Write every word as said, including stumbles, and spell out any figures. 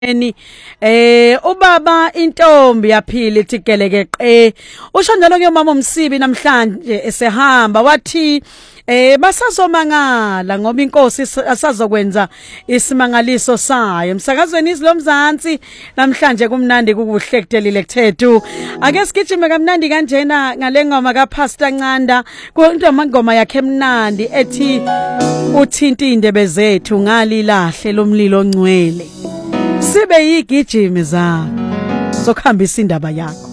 Eh ubaba intombi yaphila itigeleke usho njalo ke mama Msibi namhlanje esehamba wathi eh basazomangala ngoba inkosi asazokwenza isimangaliso sayo emsakazweni izilomzansi namhlanje kumnandi kukuhle kudelile kuthethu ake sigijime kamnandi kanjena ngale ngoma kaPastor Ncanda kuntombi ngoma yakhe emnandi ethi uthinta indebe zethu ngalilahle lomlilo ongcwele sibe yigijimi zakho sokuhambisa indaba yakho.